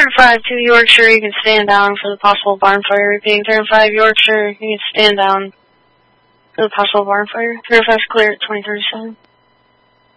305 to Yorkshire, you can stand down for the possible barn fire. Repeating, 305 Yorkshire, you can stand down for the possible barn fire. 305's clear at 2037.